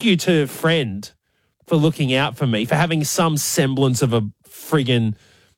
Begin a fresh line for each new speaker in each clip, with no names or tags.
you to friend for looking out for me, for having some semblance of a friggin',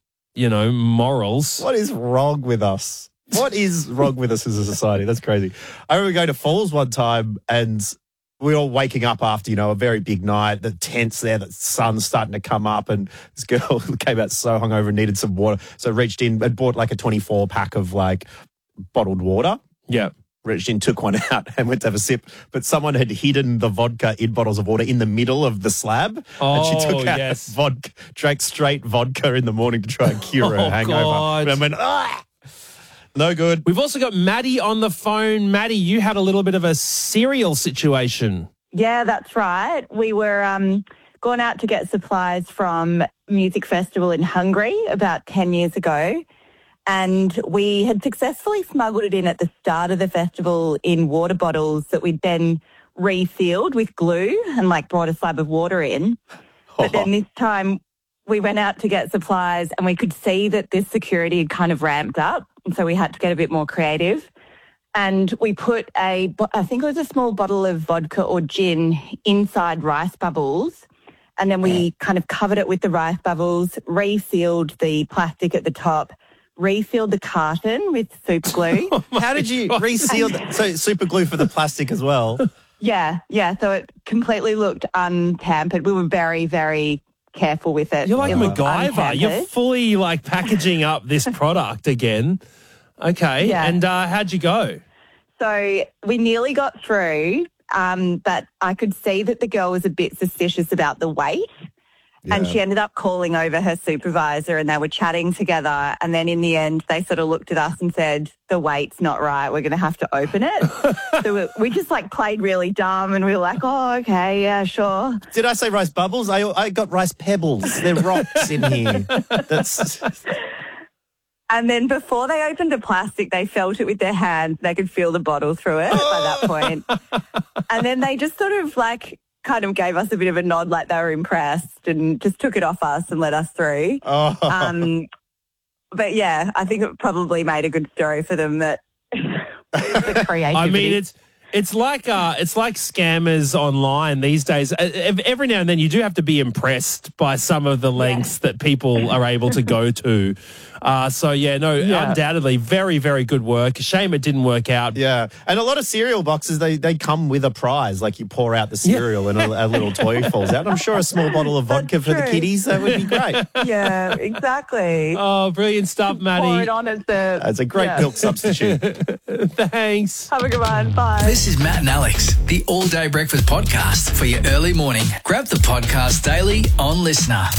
morals.
What is wrong with us? What is wrong with us as a society? That's crazy. I remember going to Falls one time and we were all waking up after, a very big night. The tent's there, the sun's starting to come up, and this girl came out so hungover and needed some water. So reached in and bought like a 24-pack of like bottled water.
Yeah.
Reached in, took one out and went to have a sip. But someone had hidden the vodka in bottles of water in the middle of the slab. And she took out vodka, drank straight vodka in the morning to try and cure her hangover.
God.
And went, no good.
We've also got Maddie on the phone. Maddie, you had a little bit of a cereal situation.
Yeah, that's right. We were going out to get supplies from music festival in Hungary about 10 years ago. And we had successfully smuggled it in at the start of the festival in water bottles that we'd then resealed with glue and brought a slab of water in. But then this time we went out to get supplies and we could see that this security had kind of ramped up. And so we had to get a bit more creative. And we put I think it was a small bottle of vodka or gin inside rice bubbles. And then we kind of covered it with the rice bubbles, resealed the plastic at the top, resealed the carton with super glue.
How did you reseal that? So super glue for the plastic as well?
Yeah. So it completely looked untampered. We were very, very careful with it.
You're like MacGyver.
Untampered.
You're fully packaging up this product again. Okay.
Yeah.
And how'd you go?
So we nearly got through, but I could see that the girl was a bit suspicious about the weight. Yeah. And she ended up calling over her supervisor and they were chatting together. And then in the end, they sort of looked at us and said, the weight's not right. We're going to have to open it. So we just played really dumb and we were like, oh, okay, yeah, sure.
Did I say rice bubbles? I got rice pebbles. They're rocks in here. That's...
And then before they opened the plastic, they felt it with their hands. They could feel the bottle through it by that point. And then they just sort of kind of gave us a bit of a nod like they were impressed and just took it off us and let us through.
Oh.
But yeah, I think it probably made a good story for them that the creativity.
I mean, it's like scammers online these days. Every now and then you do have to be impressed by some of the lengths that people are able to go to. Undoubtedly, very, very good work. Shame it didn't work out.
Yeah, and a lot of cereal boxes, they come with a prize. You pour out the cereal and a little toy falls out. I'm sure a small bottle of vodka for the kiddies, that would be great.
Yeah, exactly.
Oh, brilliant stuff, Maddie.
Pour it on as
a great milk substitute.
Thanks.
Have a good one. Bye.
This is Matt and Alex, the All Day Breakfast Podcast for your early morning. Grab the podcast daily on Listener.